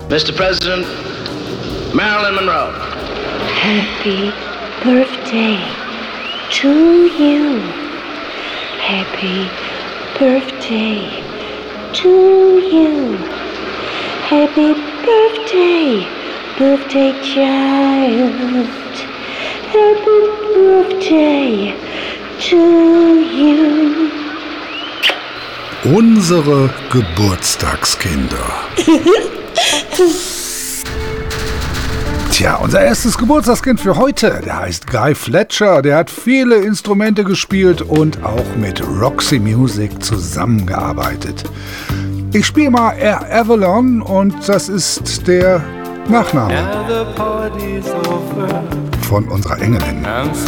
Mr. President, Marilyn Monroe. Happy birthday to you. Happy birthday to you. Happy birthday, birthday child. Happy birthday to you. Unsere Geburtstagskinder. Tja, unser erstes Geburtstagskind für heute, der heißt Guy Fletcher. Der hat viele Instrumente gespielt und auch mit Roxy Music zusammengearbeitet. Ich spiele mal Air Avalon und das ist der Nachname von unserer Engelin. I'm